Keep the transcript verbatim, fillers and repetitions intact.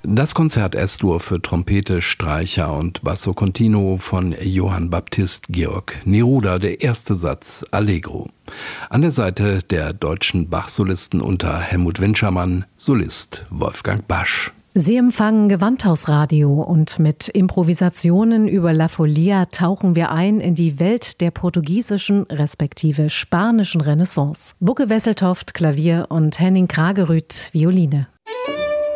Das Konzert Es-Dur für Trompete, Streicher und Basso Continuo von Johann Baptist Georg Neruda, der erste Satz Allegro. An der Seite der deutschen Bach-Solisten unter Helmut Winschermann, Solist Wolfgang Basch. Sie empfangen Gewandhausradio und mit Improvisationen über La Folia tauchen wir ein in die Welt der portugiesischen respektive spanischen Renaissance. Bucke Wesseltoft, Klavier und Henning Kragerüth, Violine.